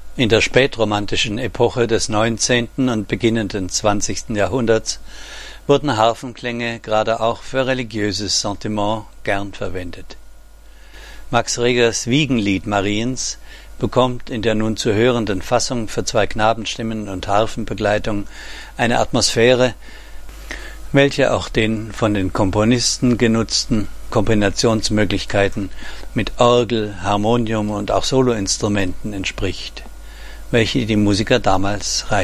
In der spätromantischen Epoche des 19. und beginnenden 20. Jahrhunderts wurden Harfenklänge gerade auch für religiöses Sentiment gern verwendet. Max Regers Wiegenlied Mariens bekommt in der nun zu hörenden Fassung für zwei Knabenstimmen und Harfenbegleitung eine Atmosphäre, welche auch den von den Komponisten genutzten Kombinationsmöglichkeiten mit Orgel, Harmonium und auch Soloinstrumenten entspricht, welche die Musiker damals